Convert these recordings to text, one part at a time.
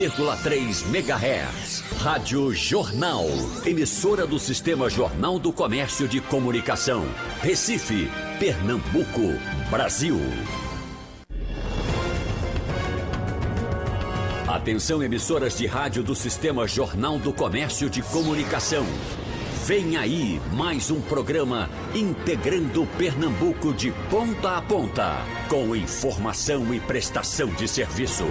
1,3 MHz. Rádio Jornal. Emissora do Sistema Jornal do Comércio de Comunicação. Recife, Pernambuco, Brasil. Atenção, emissoras de rádio do Sistema Jornal do Comércio de Comunicação. Vem aí mais um programa integrando Pernambuco de ponta a ponta, com informação e prestação de serviço.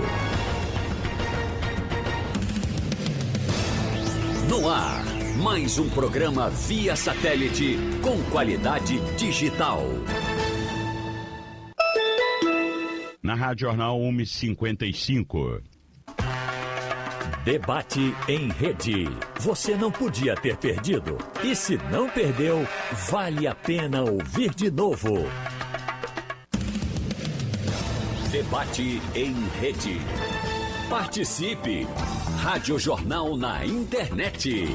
No ar, mais um programa via satélite com qualidade digital. Na Rádio Jornal 1h55. Debate em rede. Você não podia ter perdido. E se não perdeu, vale a pena ouvir de novo. Debate em rede. Participe. Rádio Jornal na internet.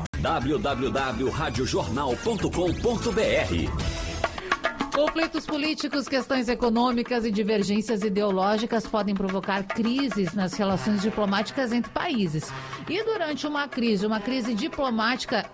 www.radiojornal.com.br. Conflitos políticos, questões econômicas e divergências ideológicas podem provocar crises nas relações diplomáticas entre países. E durante uma crise diplomática,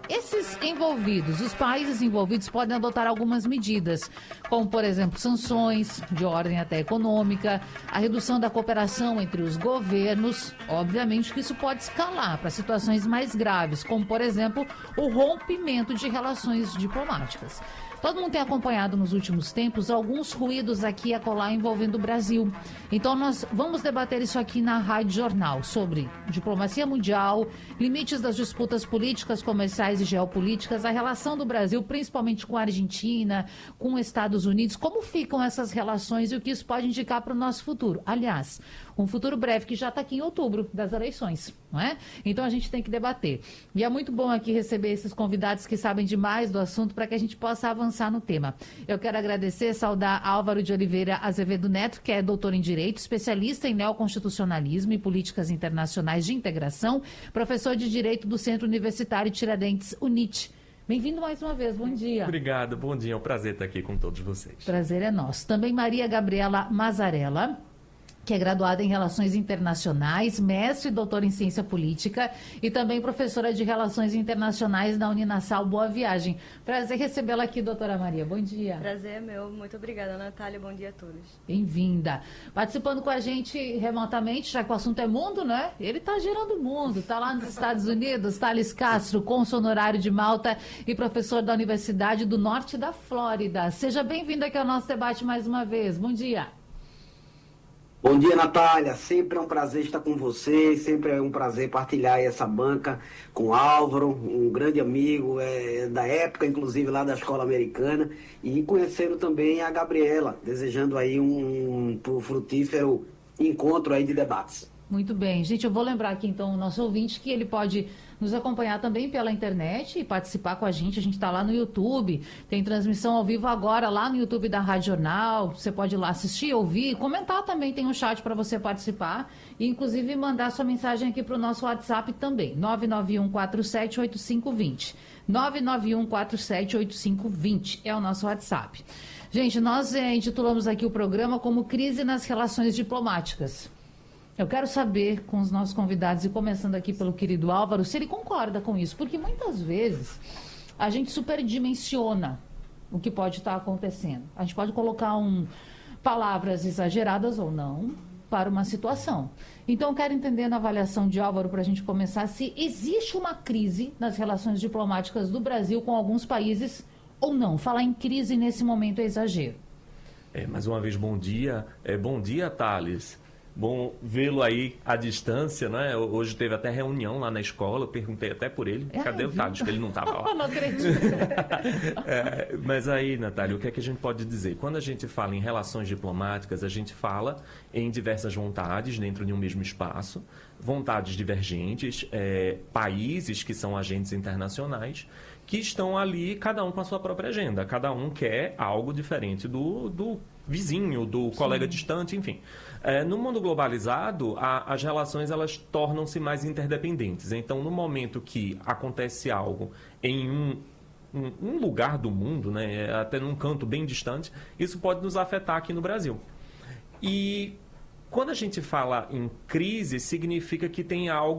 os países envolvidos podem adotar algumas medidas, como, por exemplo, sanções de ordem até econômica, a redução da cooperação entre os governos. Obviamente que isso pode escalar para situações mais graves, como, por exemplo, o rompimento de relações diplomáticas. Todo mundo tem acompanhado nos últimos tempos alguns ruídos aqui e acolá envolvendo o Brasil. Então nós vamos debater isso aqui na Rádio Jornal, sobre diplomacia mundial, limites das disputas políticas, comerciais e geopolíticas, a relação do Brasil, principalmente com a Argentina, com os Estados Unidos, como ficam essas relações e o que isso pode indicar para o nosso futuro. Aliás, um futuro breve que já está aqui em outubro das eleições, não é? Então a gente tem que debater. E é muito bom aqui receber esses convidados que sabem demais do assunto para que a gente possa avançar no tema. Eu quero agradecer, saudar Álvaro de Oliveira Azevedo Neto, que é doutor em Direito, especialista em neoconstitucionalismo e políticas internacionais de integração, professor de Direito do Centro Universitário Tiradentes, UNIT. Bem-vindo mais uma vez, bom dia. Obrigado, bom dia, é um prazer estar aqui com todos vocês. Prazer é nosso. Também Maria Gabriela Mazzarella, que é graduada em Relações Internacionais, mestre e doutora em Ciência Política e também professora de Relações Internacionais na Uninasal. Boa viagem. Prazer recebê-la aqui, doutora Maria. Bom dia. Prazer é meu. Muito obrigada, Natália. Bom dia a todos. Bem-vinda. Participando com a gente remotamente, já que o assunto é mundo, né? Ele está girando o mundo. Está lá nos Estados Unidos. Thales Castro, cônsul honorário de Malta e professor da Universidade do Norte da Flórida. Seja bem-vindo aqui ao nosso debate mais uma vez. Bom dia. Bom dia, Natália. Sempre é um prazer estar com você, sempre é um prazer partilhar essa banca com o Álvaro, um grande amigo da época, inclusive lá da Escola Americana, e conhecendo também a Gabriela, desejando aí um frutífero encontro aí de debates. Muito bem. Gente, eu vou lembrar aqui, então, o nosso ouvinte que ele pode nos acompanhar também pela internet e participar com a gente. A gente está lá no YouTube, tem transmissão ao vivo agora lá no YouTube da Rádio Jornal. Você pode ir lá assistir, ouvir, comentar também. Tem um chat para você participar e, inclusive, mandar sua mensagem aqui para o nosso WhatsApp também, 991478520. 991478520 é o nosso WhatsApp. Gente, nós intitulamos aqui o programa como Crise nas Relações Diplomáticas. Eu quero saber com os nossos convidados, e começando aqui pelo querido Álvaro, se ele concorda com isso, porque muitas vezes a gente superdimensiona o que pode estar acontecendo. A gente pode colocar palavras exageradas ou não para uma situação. Então, eu quero entender na avaliação de Álvaro, para a gente começar, se existe uma crise nas relações diplomáticas do Brasil com alguns países ou não. Falar em crise nesse momento é exagero. Mais uma vez, bom dia. Bom dia, Thales. Bom vê-lo aí à distância, né? Hoje teve até reunião lá na escola, eu perguntei até por ele. Cadê o Thales? Que ele não estava lá. Não acredito. Mas aí, Natália, o que é que a gente pode dizer? Quando a gente fala em relações diplomáticas, a gente fala em diversas vontades dentro de um mesmo espaço, vontades divergentes, países que são agentes internacionais, que estão ali, cada um com a sua própria agenda. Cada um quer algo diferente do vizinho, do colega distante, enfim. No mundo globalizado, as relações elas tornam-se mais interdependentes. Então, no momento que acontece algo em um lugar do mundo, né, até num canto bem distante, isso pode nos afetar aqui no Brasil. E quando a gente fala em crise, significa que tem algo